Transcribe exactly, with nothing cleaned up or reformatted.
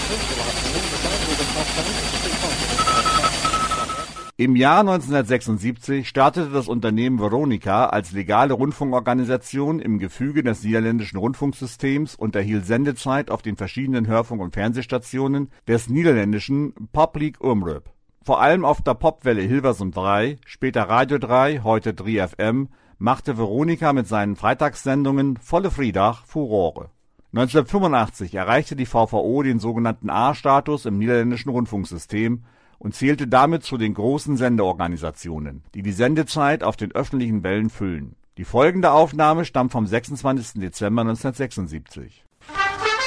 Im Jahr neunzehnhundertsechsundsiebzig startete das Unternehmen Veronica als legale Rundfunkorganisation im Gefüge des niederländischen Rundfunksystems und erhielt Sendezeit auf den verschiedenen Hörfunk- und Fernsehstationen des niederländischen Public Omroep. Vor allem auf der Popwelle Hilversum drei, später Radio drei, heute drei F M, machte Veronica mit seinen Freitagssendungen Volle Vrijdag Furore. neunzehnhundertfünfundachtzig erreichte die V V O den sogenannten A-Status im niederländischen Rundfunksystem und zählte damit zu den großen Sendeorganisationen, die die Sendezeit auf den öffentlichen Wellen füllen. Die folgende Aufnahme stammt vom sechsundzwanzigsten Dezember neunzehnhundertsechsundsiebzig.